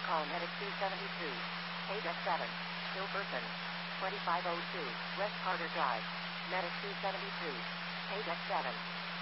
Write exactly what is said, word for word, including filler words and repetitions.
call Medic two seventy-two. eight F seven. Still person. twenty-five oh two. West Carter Drive. Medic two seventy-two. eight F seven.